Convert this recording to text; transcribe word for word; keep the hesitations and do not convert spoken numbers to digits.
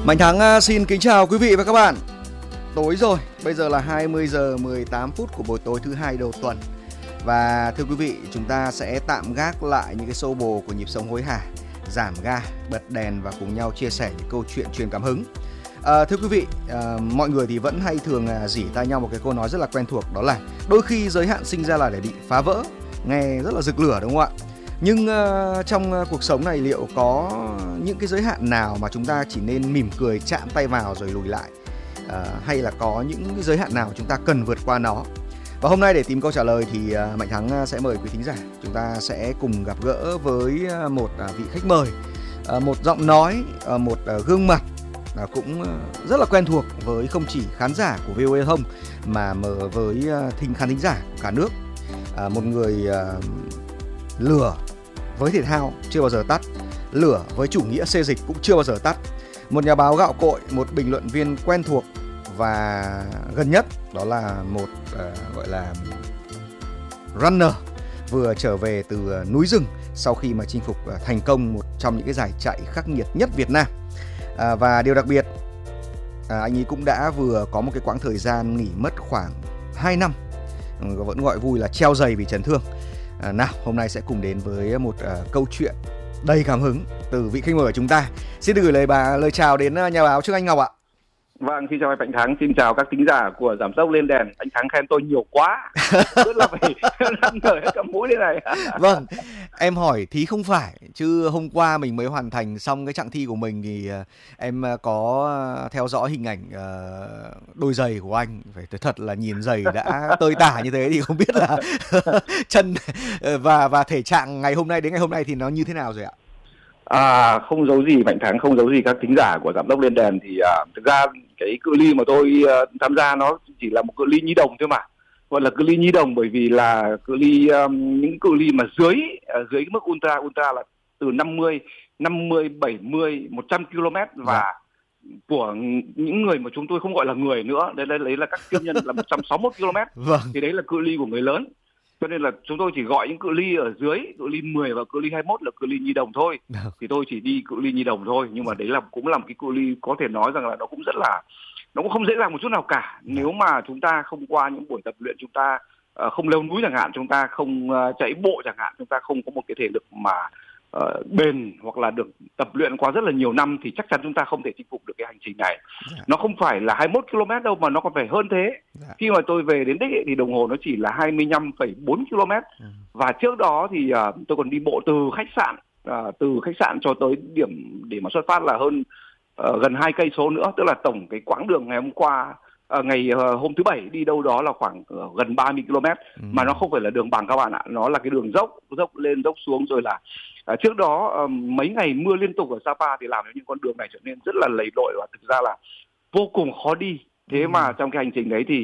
Mạnh Thắng xin kính chào quý vị và các bạn. Tối rồi, bây giờ là hai mươi giờ mười tám phút của buổi tối thứ hai đầu tuần. Và thưa quý vị, chúng ta sẽ tạm gác lại những cái xô bồ của nhịp sống hối hả, giảm ga, bật đèn và cùng nhau chia sẻ những câu chuyện truyền cảm hứng. À, thưa quý vị, à, mọi người thì vẫn hay thường à, rỉ tai nhau một cái câu nói rất là quen thuộc, đó là đôi khi giới hạn sinh ra là để bị phá vỡ. Nghe rất là rực lửa đúng không ạ? Nhưng uh, trong uh, cuộc sống này liệu có những cái giới hạn nào mà chúng ta chỉ nên mỉm cười chạm tay vào rồi lùi lại, uh, hay là có những cái giới hạn nào chúng ta cần vượt qua nó? Và hôm nay để tìm câu trả lời thì uh, Mạnh Thắng uh, sẽ mời quý thính giả, chúng ta sẽ cùng gặp gỡ với uh, một uh, vị khách mời, uh, một giọng nói, uh, một uh, gương mặt uh, cũng uh, rất là quen thuộc với không chỉ khán giả của vê o a Thông mà mở với uh, thính khán thính giả của cả nước. Uh, một người uh, lửa với thể thao chưa bao giờ tắt, lửa với chủ nghĩa xê dịch cũng chưa bao giờ tắt. Một nhà báo gạo cội, một bình luận viên quen thuộc và gần nhất, đó là một uh, gọi là runner vừa trở về từ uh, núi rừng sau khi mà chinh phục uh, thành công một trong những cái giải chạy khắc nghiệt nhất Việt Nam. Uh, và điều đặc biệt, uh, anh ấy cũng đã vừa có một cái quãng thời gian nghỉ mất khoảng hai năm, uh, vẫn gọi vui là treo giày vì chấn thương. À, nào, hôm nay sẽ cùng đến với một uh, câu chuyện đầy cảm hứng từ vị khách mời của chúng ta. Xin được gửi lời bà lời chào đến uh, nhà báo Trương Anh Ngọc ạ. Vâng, xin chào anh Mạnh Thắng, xin chào các thính giả của Giảm Tốc Lên Đèn. Anh Thắng khen tôi nhiều quá, rất là phải năn nở hết cả mũi đây này. Vâng, em hỏi thí không phải, chứ hôm qua mình mới hoàn thành xong cái chặng thi của mình thì uh, em uh, có theo dõi hình ảnh uh, đôi giày của anh. Phải thật là nhìn giày đã tơi tả như thế thì không biết là chân và và thể trạng ngày hôm nay đến ngày hôm nay thì nó như thế nào rồi ạ? À, không giấu gì Mạnh Thắng, không giấu gì các thính giả của Giảm Tốc Lên Đèn thì uh, thực ra cái cự ly mà tôi uh, tham gia nó chỉ là một cự ly nhi đồng thôi mà. Gọi là cự ly nhi đồng bởi vì là cự ly um, những cự ly mà dưới uh, dưới cái mức ultra ultra là từ năm mươi, năm mươi, bảy mươi, một trăm ki lô mét và dạ. Của những người mà chúng tôi không gọi là người nữa, đấy là, đấy là các siêu nhân là một trăm sáu mươi mốt ki lô mét. Vâng. Thì đấy là cự ly của người lớn. Cho nên là chúng tôi chỉ gọi những cự ly ở dưới, cự ly mười và cự ly hai mươi mốt là cự ly nhi đồng thôi. Được. Thì tôi chỉ đi cự ly nhi đồng thôi, nhưng mà đấy là cũng là một cái cự ly có thể nói rằng là nó cũng rất là, nó cũng không dễ dàng một chút nào cả. Nếu mà chúng ta không qua những buổi tập luyện, chúng ta uh, không leo núi chẳng hạn, chúng ta không uh, chạy bộ chẳng hạn, chúng ta không có một cái thể lực mà uh, bền hoặc là được tập luyện qua rất là nhiều năm thì chắc chắn chúng ta không thể chinh phục được cái hành trình này. Dạ. Nó không phải là hai mươi mốt ki lô mét đâu mà nó còn phải hơn thế. Dạ. Khi mà tôi về đến đích ấy, thì đồng hồ nó chỉ là hai mươi lăm phẩy bốn ki lô mét. Ừ. Và trước đó thì uh, tôi còn đi bộ từ khách sạn uh, từ khách sạn cho tới điểm để mà xuất phát là hơn uh, gần hai cây số nữa, tức là tổng cái quãng đường ngày hôm qua uh, ngày uh, hôm thứ bảy đi đâu đó là khoảng uh, gần ba mươi ki lô mét. Ừ. Mà nó không phải là đường bằng các bạn ạ, nó là cái đường dốc dốc lên dốc xuống rồi là À, trước đó um, mấy ngày mưa liên tục ở Sapa thì làm cho những con đường này trở nên rất là lầy lội và thực ra là vô cùng khó đi. Thế ừ. mà trong cái hành trình đấy thì